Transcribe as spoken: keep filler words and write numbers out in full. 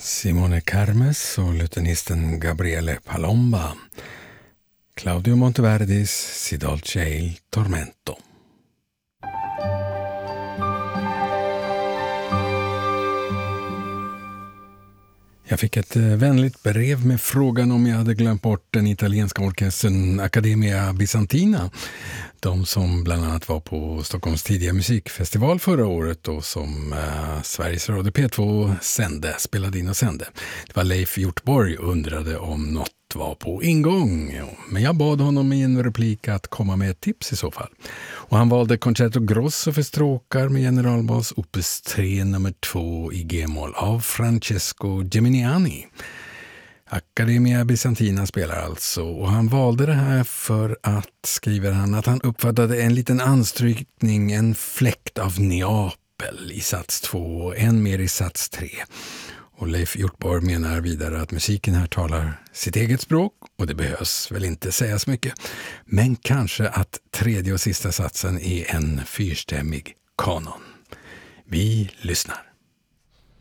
Simone Carmes och lutenisten Gabriele Palomba. Claudio Monteverdis Si dolce il tormento. Jag fick ett vänligt brev med frågan om jag hade glömt bort den italienska orkestern Accademia Bizantina. De som bland annat var på Stockholms tidiga musikfestival förra året och som eh, Sveriges Radio P två sände, spelade in och sände. Det var Leif Hjortborg undrade om något var på ingång. Men jag bad honom i en replik att komma med ett tips i så fall. Och han valde Concerto Grosso för stråkar med generalbas opus tre nummer två i G-moll av Francesco Geminiani. Accademia Bizantina spelar alltså, och han valde det här för att, skriver han, att han uppfattade en liten anstrykning, en fläkt av Neapel i sats två och en mer i sats tre. Och Leif Hjortborg menar vidare att musiken här talar sitt eget språk och det behövs väl inte sägas mycket. Men kanske att tredje och sista satsen är en fyrstämmig kanon. Vi lyssnar.